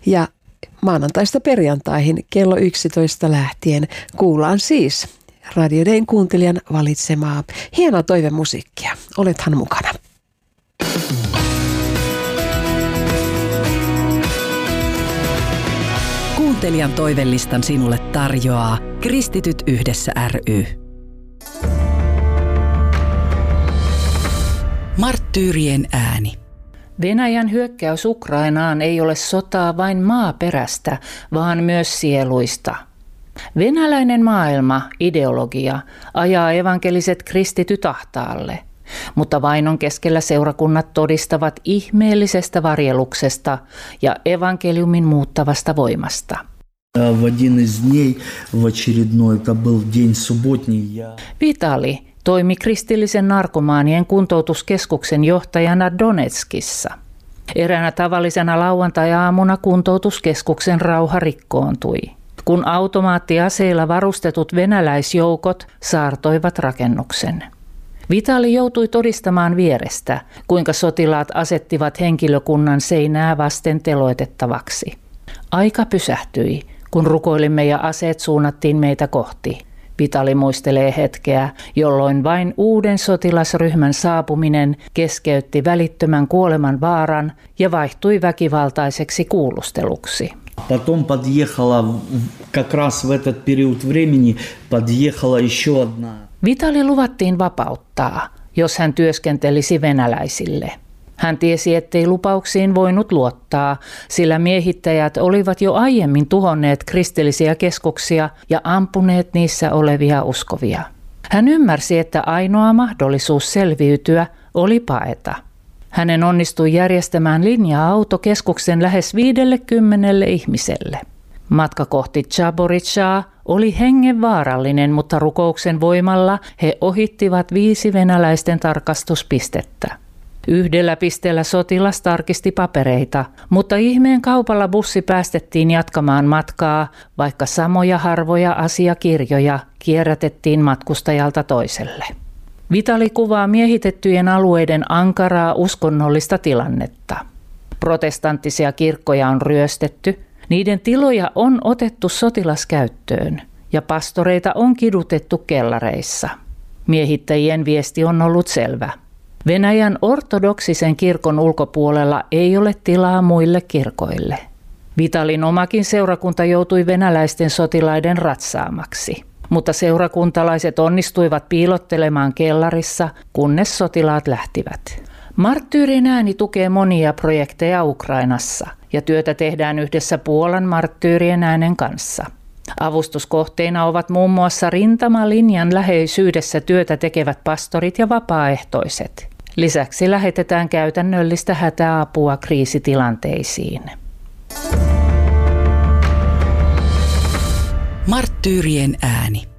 Ja maanantaista perjantaihin kello 11 lähtien kuullaan siis Radio Dayn kuuntelijan valitsemaa hienoa toivemusiikkia. Olethan mukana. Kuuntelijan toivelistan sinulle tarjoaa Kristityt yhdessä ry. Marttyyrien ääni. Venäjän hyökkäys Ukrainaan ei ole sotaa vain maaperästä, vaan myös sieluista. Venäläinen maailma, ideologia, ajaa evankeliset kristityt ahtaalle, mutta vainon keskellä seurakunnat todistavat ihmeellisestä varjeluksesta ja evankeliumin muuttavasta voimasta. Vitali toimi kristillisen narkomaanien kuntoutuskeskuksen johtajana Donetskissa. Eräänä tavallisena lauantai-aamuna kuntoutuskeskuksen rauha rikkoontui, kun automaattiaseilla varustetut venäläisjoukot saartoivat rakennuksen. Vitali joutui todistamaan vierestä, kuinka sotilaat asettivat henkilökunnan seinää vasten teloitettavaksi. Aika pysähtyi, kun rukoilimme ja aseet suunnattiin meitä kohti. Vitali muistelee hetkeä, jolloin vain uuden sotilasryhmän saapuminen keskeytti välittömän kuoleman vaaran ja vaihtui väkivaltaiseksi kuulusteluksi. Потом подъехала, как раз в этот период времени, подъехала еще одна. Vitali luvattiin vapauttaa, jos hän työskentelisi venäläisille. Hän tiesi, ettei lupauksiin voinut luottaa, sillä miehittäjät olivat jo aiemmin tuhonneet kristillisiä keskuksia ja ampuneet niissä olevia uskovia. Hän ymmärsi, että ainoa mahdollisuus selviytyä oli paeta. Hänen onnistui järjestämään linja-auto keskuksen lähes 50 ihmiselle. Matka kohti Zaporizhzhaa oli hengenvaarallinen, mutta rukouksen voimalla he ohittivat 5 venäläisten tarkastuspistettä. Yhdellä pisteellä sotilas tarkisti papereita, mutta ihmeen kaupalla bussi päästettiin jatkamaan matkaa, vaikka samoja harvoja asiakirjoja kierrätettiin matkustajalta toiselle. Vitali kuvaa miehitettyjen alueiden ankaraa uskonnollista tilannetta. Protestanttisia kirkkoja on ryöstetty, niiden tiloja on otettu sotilaskäyttöön ja pastoreita on kidutettu kellareissa. Miehittäjien viesti on ollut selvä. Venäjän ortodoksisen kirkon ulkopuolella ei ole tilaa muille kirkoille. Vitalin omakin seurakunta joutui venäläisten sotilaiden ratsaamaksi, mutta seurakuntalaiset onnistuivat piilottelemaan kellarissa, kunnes sotilaat lähtivät. Marttyyrien ääni tukee monia projekteja Ukrainassa ja työtä tehdään yhdessä Puolan marttyyrien äänen kanssa. Avustuskohteina ovat muun muassa rintamalinjan läheisyydessä työtä tekevät pastorit ja vapaaehtoiset. Lisäksi lähetetään käytännöllistä hätäapua kriisitilanteisiin. Marttyyrien ääni.